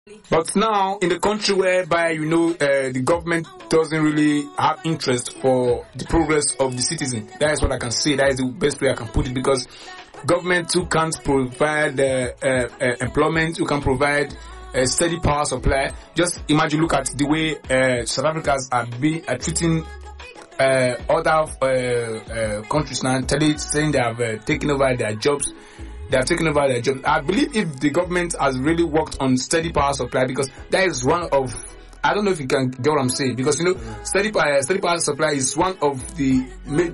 But now, in the country whereby, the government doesn't really have interest for the progress of the citizen, that is what I can say. That is the best way I can put it, because government too can't provide employment, you can provide a steady power supply. Just imagine, look at the way South Africans are treating other countries now, saying they have taken over their jobs. They have taken over their jobs. I believe if the government has really worked on steady power supply, because that is one of, I don't know if you can get what I'm saying, because steady power supply is one of the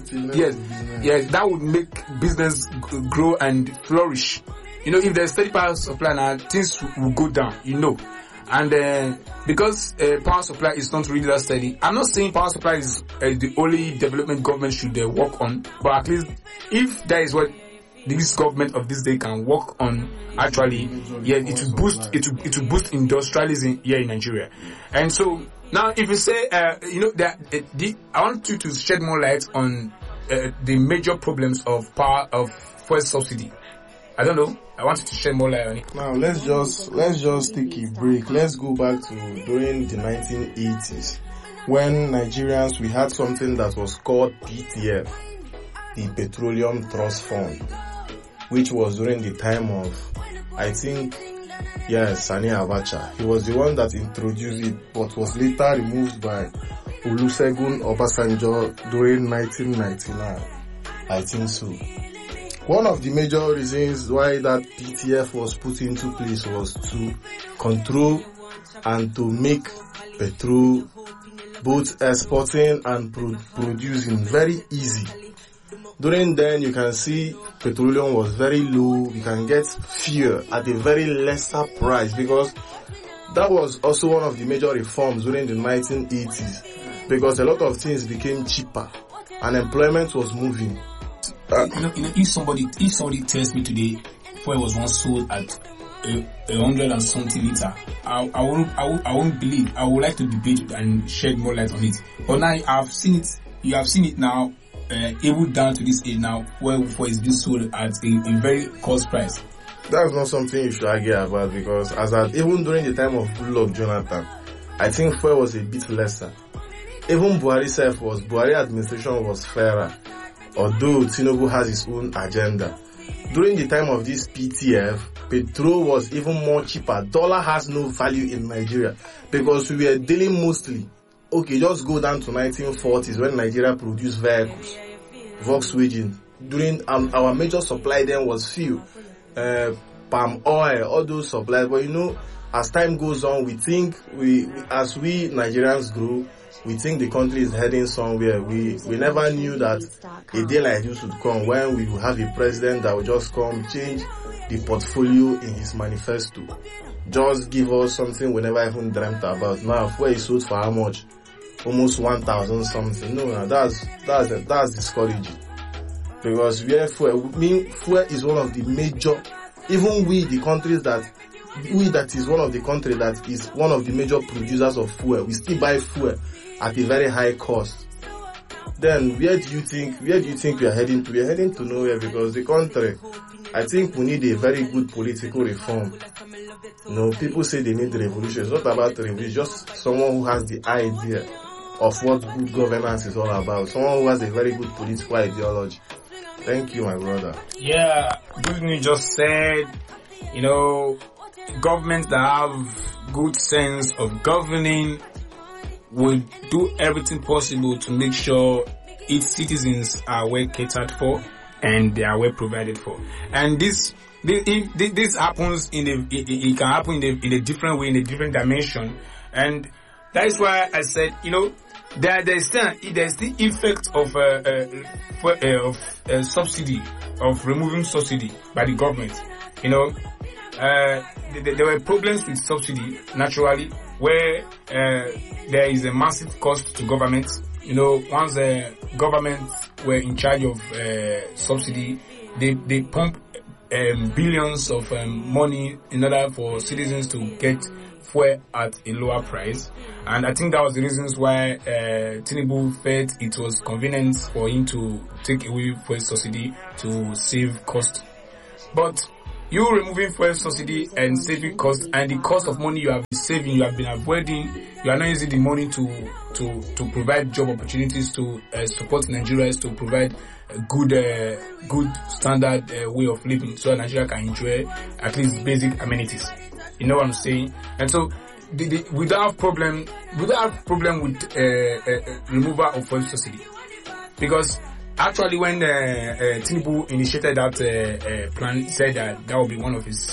yes, that would make business grow and flourish. If there's steady power supply now, things will go down. And because power supply is not really that steady, I'm not saying power supply is the only development government should work on, but at least if that is what this government of this day can work on, actually, it will boost industrialism here in Nigeria. And so now, if you say, I want you to shed more light on the major problems of fuel subsidy. I don't know. I want you to shed more light on it. Now let's just take a break. Let's go back to during the 1980s, when Nigerians, we had something that was called PTF, the Petroleum Trust Fund, which was during the time of, I think, Sani Abacha. He was the one that introduced it, but was later removed by Olusegun Obasanjo during 1999. I think so. One of the major reasons why that PTF was put into place was to control and to make petrol, both exporting and producing, very easy. During then, you can see petroleum was very low. You can get fuel at a very lesser price, because that was also one of the major reforms during the 1980s, because a lot of things became cheaper and employment was moving. If somebody tells me today fuel was once sold at 100 and something liter, I won't believe. I would like to debate and shed more light on it. But now I've seen it. You have seen it now. Even down to this age now, where fuel is being sold at a very cost price. That's not something you should argue about, because even during the time of Goodluck Jonathan, I think fuel was a bit lesser. Even Buhari administration was fairer, although Tinubu has his own agenda. During the time of this PTF, petrol was even more cheaper. Dollar has no value in Nigeria, because we were dealing mostly. Okay, just go down to 1940s when Nigeria produced vehicles, Volkswagen. During our major supply then was fuel, palm oil, all those supplies. But as time goes on, we think as we Nigerians grow, we think the country is heading somewhere. We never knew that a day like this would come, when we will have a president that will just come, change the portfolio in his manifesto, just give us something we never even dreamt about. Now, fuel is sold for how much? Almost 1,000 something. No, that's discouraging. Because fuel is one of the major, even that is one of the countries that is one of the major producers of fuel. We still buy fuel at a very high cost. Then where do you think we are heading to? We are heading to nowhere, because the country, I think we need a very good political reform. People say they need revolution. It's not about revolution, just someone who has the idea of what good governance is all about. Someone who has a very good political ideology. Thank you, my brother. Yeah, you just said, governments that have good sense of governing will do everything possible to make sure its citizens are well catered for and they are well provided for. And this happens it can happen in a different way, in a different dimension. And that is why I said, there's the effect of subsidy, of removing subsidy by the government. There were problems with subsidy, naturally, where there is a massive cost to government. Once the government were in charge of subsidy, they pump billions of money in order for citizens to get fuel at a lower price. And I think that was the reasons why Tinubu felt it was convenient for him to take away fuel subsidy to save cost. But you removing fuel subsidy and saving costs, and the cost of money you have been saving, you have been avoiding, you are not using the money to provide job opportunities, to support Nigerians, to provide a good standard way of living, so Nigeria can enjoy at least basic amenities. You know what I'm saying? And so we don't have problem with removal of fuel subsidy, because actually when Tinubu initiated that plan, he said that will be one of his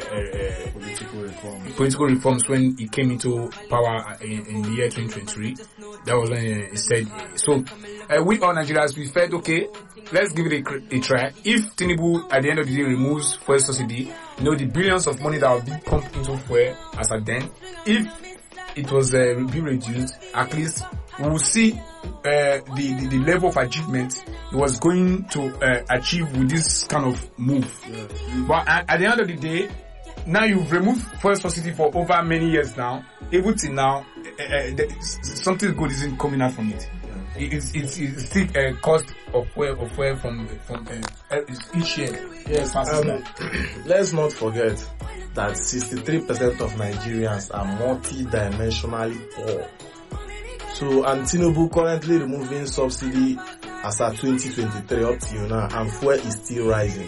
political reforms when he came into power in the year 2023. That was when he said so. We all Nigerians, we felt okay, let's give it a try. If Tinubu at the end of the day removes fuel subsidy, the billions of money that will be pumped into fuel as at then, if it was be reduced, at least we will see the level of achievement he was going to achieve with this kind of move. Yes. But at the end of the day, now you've removed fuel subsidy for over many years now. Even till now, something good isn't coming out from it. It's still a cost of fuel from each year. Yes, let's not forget that 63% of Nigerians are multi-dimensionally poor. So, and Tinubu currently removing subsidy as at 2023 up to now, and fuel is still rising.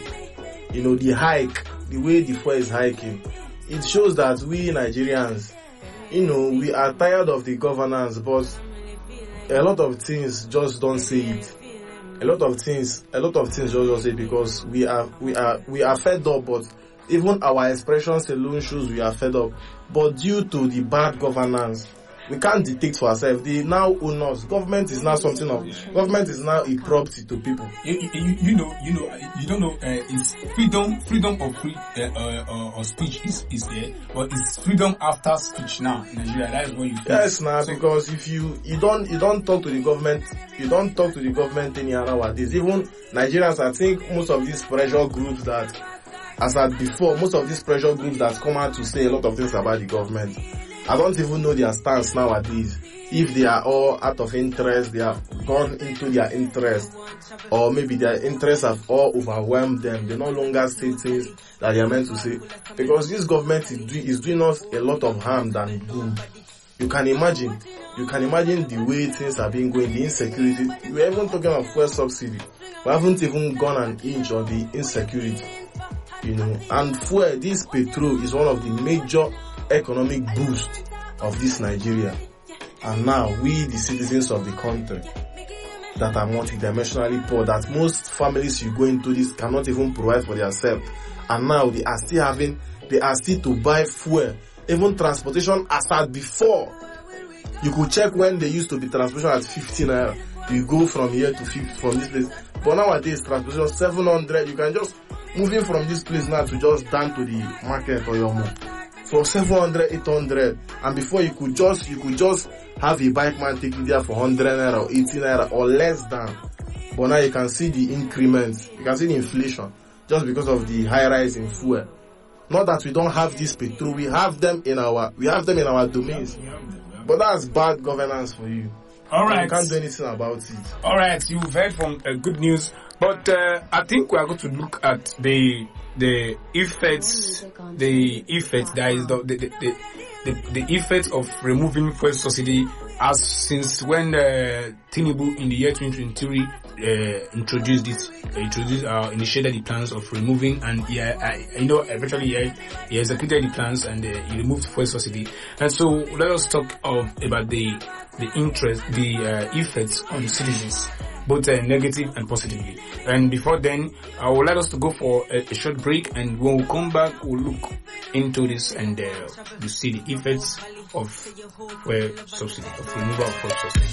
The way the fuel is hiking, it shows that we Nigerians, we are tired of the governance, but a lot of things just don't say it. A lot of things just don't say it because we are fed up, but even our expressions alone shows we are fed up. But due to the bad governance, we can't dictate for ourselves. They now own us. Government is now a property to people. You don't know. It's freedom of free or speech is there, but it's freedom after speech now in Nigeria. That is what you feel. Yes, now because if you don't talk to the government, you don't talk to the government anyhow nowadays. Even Nigerians, I think most of these pressure groups that, as at before, most of these pressure groups that come out to say a lot of things about the government, I don't even know their stance nowadays. If they are all out of interest, they have gone into their interest, or maybe their interests have all overwhelmed them. They no longer say things that they are meant to say. Because this government is doing us a lot of harm than good. You can imagine the way things are being going, the insecurity. We are even talking about fuel subsidy. We haven't even gone an inch on the insecurity. And fuel, this petrol is one of the major economic boost of this Nigeria. And now we, the citizens of the country that are multidimensionally poor, that most families you go into this cannot even provide for themselves, and now they are still to buy fuel, even transportation as at before. You could check when they used to be transportation at 15 naira. You go from here to 50 from this place, but nowadays transportation 700. You can just moving from this place now to just down to the market or your move for 700, 800, and before you could just have a bike man take you there for 100 naira or 80 naira or less than. But now you can see the increment, you can see the inflation just because of the high rise in fuel. Not that we don't have this petrol, we have them in our domains. But that's bad governance for you. All right. You can't do anything about it. All right, you've heard from good news, but I think we are going to look at the effects. The effects of removing fuel subsidy as since when Tinubu in the year 2023 initiated the plans of removing, and eventually he executed the plans and he removed fuel subsidy. And so let us talk about the effects on citizens, both negative and positively. And before then, I would like us to go for a short break, and when we come back, we'll look into this and you see the effects of fuel subsidy, of removal of fuel subsidy.